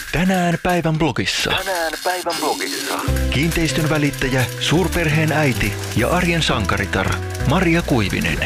Tänään päivän blogissa. Kiinteistön välittäjä, suurperheen äiti ja arjen sankaritar Maria Kuivinen.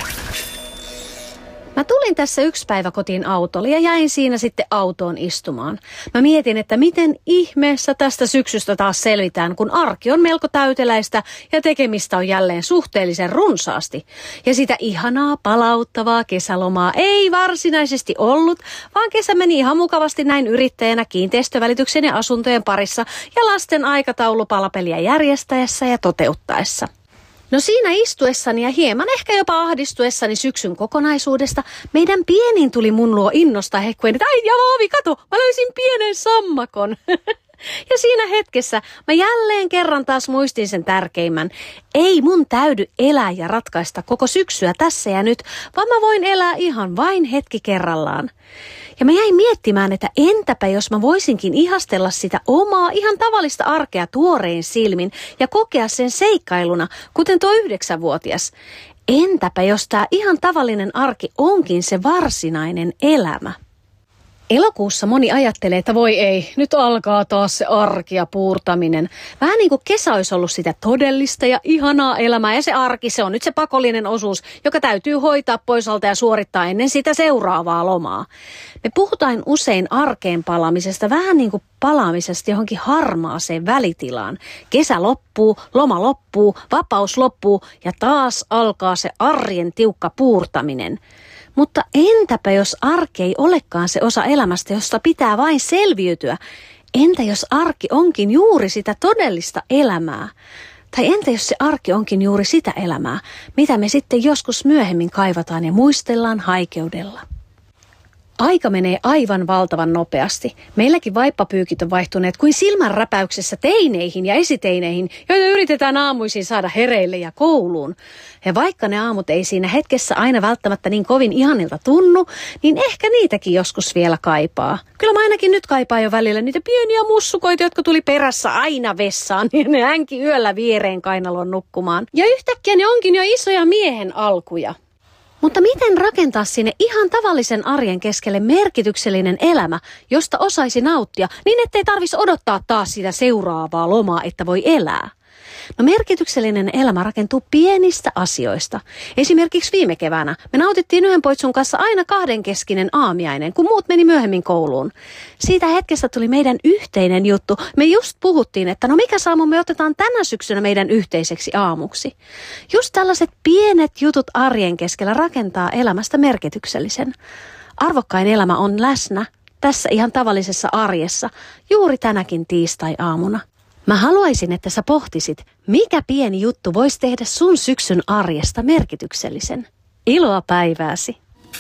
Mä tulin tässä yksi päivä kotiin autolle ja jäin siinä sitten autoon istumaan. Mä mietin, että miten ihmeessä tästä syksystä taas selvitään, kun arki on melko täyteläistä ja tekemistä on jälleen suhteellisen runsaasti. Ja sitä ihanaa, palauttavaa kesälomaa ei varsinaisesti ollut, vaan kesä meni ihan mukavasti näin yrittäjänä kiinteistövälityksen ja asuntojen parissa ja lasten aikataulupalapeliä järjestäessä ja toteuttaessa. No siinä istuessani ja hieman ehkä jopa ahdistuessani syksyn kokonaisuudesta, meidän pienin tuli mun luo innosta hehkuen, että ai Jaavi, kato, mä löysin pienen sammakon. Ja siinä hetkessä mä jälleen kerran taas muistin sen tärkeimmän. Ei mun täydy elää ja ratkaista koko syksyä tässä ja nyt, vaan mä voin elää ihan vain hetki kerrallaan. Ja mä jäin miettimään, että entäpä jos mä voisinkin ihastella sitä omaa ihan tavallista arkea tuorein silmin ja kokea sen seikkailuna, kuten tuo 9-vuotias. Entäpä jos tää ihan tavallinen arki onkin se varsinainen elämä? Elokuussa moni ajattelee, että voi ei, nyt alkaa taas se arki ja puurtaminen. Vähän niin kuin kesä olisi ollut sitä todellista ja ihanaa elämää ja se arki, se on nyt se pakollinen osuus, joka täytyy hoitaa pois alta ja suorittaa ennen sitä seuraavaa lomaa. Me puhutaan usein arkeen palaamisesta vähän niin kuin palaamisesta johonkin harmaaseen välitilaan. Kesä loppuu, loma loppuu, vapaus loppuu ja taas alkaa se arjen tiukka puurtaminen. Mutta entäpä jos arki ei olekaan se osa elämästä, josta pitää vain selviytyä? Entä jos arki onkin juuri sitä todellista elämää? Tai entä jos se arki onkin juuri sitä elämää, mitä me sitten joskus myöhemmin kaivataan ja muistellaan haikeudella? Aika menee aivan valtavan nopeasti. Meilläkin vaippapyykit on vaihtuneet kuin silmänräpäyksessä teineihin ja esiteineihin, joita yritetään aamuisin saada hereille ja kouluun. Ja vaikka ne aamut ei siinä hetkessä aina välttämättä niin kovin ihanilta tunnu, niin ehkä niitäkin joskus vielä kaipaa. Kyllä mä ainakin nyt kaipaan jo välillä niitä pieniä mussukoita, jotka tuli perässä aina vessaan, niin ne hänki yöllä viereen kainalon nukkumaan. Ja yhtäkkiä ne onkin jo isoja miehen alkuja. Mutta miten rakentaa sinne ihan tavallisen arjen keskelle merkityksellinen elämä, josta osaisi nauttia, niin ettei tarvitsisi odottaa taas sitä seuraavaa lomaa, että voi elää? No merkityksellinen elämä rakentuu pienistä asioista. Esimerkiksi viime keväänä me nautittiin yhden poitsun kanssa aina kahdenkeskinen aamiainen, kun muut meni myöhemmin kouluun. Siitä hetkestä tuli meidän yhteinen juttu. Me just puhuttiin, että no mikä aamu me otetaan tänä syksynä meidän yhteiseksi aamuksi. Just tällaiset pienet jutut arjen keskellä rakentaa elämästä merkityksellisen. Arvokkain elämä on läsnä tässä ihan tavallisessa arjessa juuri tänäkin tiistai-aamuna. Mä haluaisin, että sä pohtisit, mikä pieni juttu voisi tehdä sun syksyn arjesta merkityksellisen. Iloa päivääsi!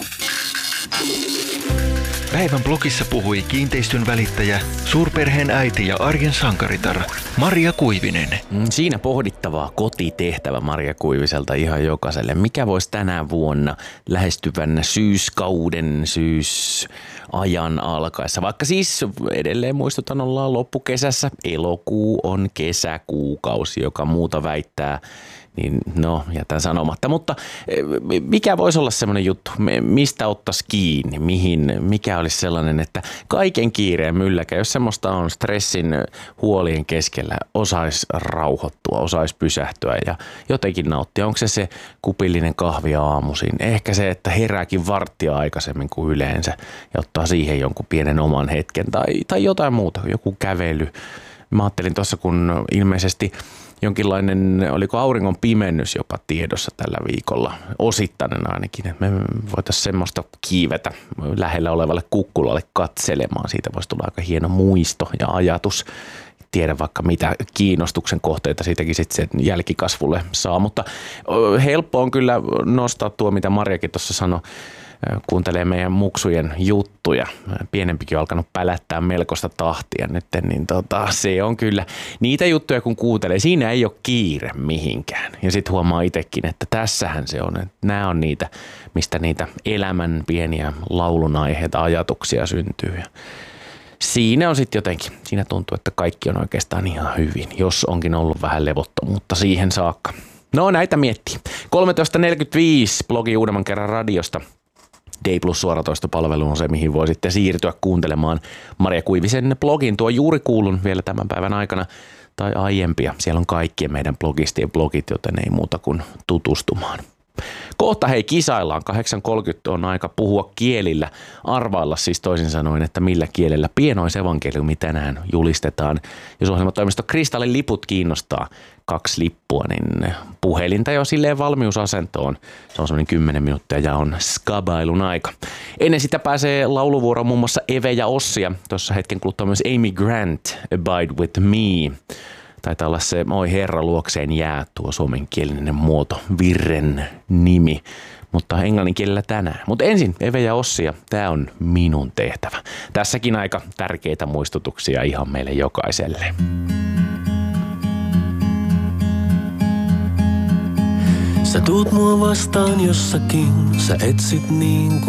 Päivän blogissa puhui kiinteistön välittäjä, suurperheen äiti ja arjen sankaritar Maria Kuivinen. Siinä pohdittavaa kotitehtävä Maria Kuiviselta ihan jokaiselle. Mikä voisi tänä vuonna lähestyvän syyskauden, syysajan alkaessa? Vaikka siis edelleen muistutan, ollaan loppukesässä. Elokuu on kesäkuukausi, joka muuta väittää. Niin no, jätän sanomatta. Mutta mikä voisi olla semmoinen juttu, mistä ottaisi kiinni, mikä olisi sellainen, että kaiken kiireen mylläkä, jos semmoista on stressin huolien keskellä, osaisi rauhoittua, osaisi pysähtyä ja jotenkin nauttia. Onko se kupillinen kahvi aamuisin? Ehkä se, että herääkin varttia aikaisemmin kuin yleensä ja ottaa siihen jonkun pienen oman hetken tai jotain muuta, joku kävely. Mä ajattelin tuossa, kun ilmeisesti jonkinlainen, oliko auringon pimennys jopa tiedossa tällä viikolla, osittainen ainakin, että me voitaisiin semmoista kiivetä lähellä olevalle kukkulalle katselemaan. Siitä voisi tulla aika hieno muisto ja ajatus. Tiedä vaikka mitä kiinnostuksen kohteita siitäkin sitten sen jälkikasvulle saa, mutta helppo on kyllä nostaa tuo, mitä Marjakin tuossa sanoi, kuuntelee meidän muksujen juttuja. Pienempikin on alkanut pälättää melkoista tahtia nyt, niin se on kyllä niitä juttuja, kun kuuntelee. Siinä ei ole kiire mihinkään. Ja sitten huomaa itsekin, että tässähän se on. Että nämä on niitä, mistä niitä elämän pieniä laulunaiheita, ajatuksia syntyy. Ja siinä on sitten jotenkin, siinä tuntuu, että kaikki on oikeastaan ihan hyvin, jos onkin ollut vähän levottomuutta siihen saakka. No näitä miettii. 13.45 blogi uudemman kerran radiosta. D Plus suoratoistopalvelu on se, mihin voi sitten siirtyä kuuntelemaan Maria Kuivisen blogin. Tuo juuri kuulun vielä tämän päivän aikana tai aiempia. Siellä on kaikkien meidän blogistien blogit, joten ei muuta kuin tutustumaan. Kohta hei kisaillaan. 8.30 on aika puhua kielillä. Arvailla siis toisin sanoen, että millä kielellä pienoisevankeliumi tänään julistetaan. Jos ohjelmatoimisto Kristallin liput kiinnostaa 2 lippua, niin puhelinta jo silleen valmiusasentoon. Se on semmoinen 10 minuuttia ja on skabailun aika. Ennen sitä pääsee lauluvuoro muun muassa Eve ja Ossia. Tuossa hetken kuluttua myös Amy Grant, Abide with Me. Taitaa olla se Oi herra luokseen jää tuo suomenkielinen muoto, virren nimi, mutta englanninkielellä tänään. Mutta ensin Eve ja Ossia, tää on minun tehtävä. Tässäkin aika tärkeitä muistutuksia ihan meille jokaiselle. Sä tuut mua vastaan jossakin, sä etsit niin